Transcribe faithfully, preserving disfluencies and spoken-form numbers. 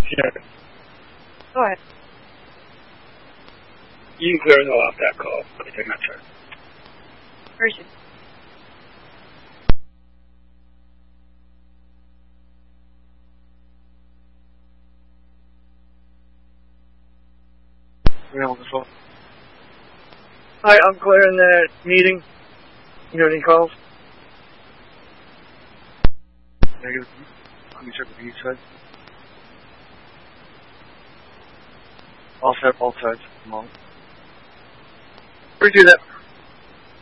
Yeah. Go ahead. You can clear off that call. Let me take my turn. Where is she? We're on the phone. Hi, I'm clearing that meeting. You got any calls? Negative. Let me check what you said. All set, all sides. Come on. We do that.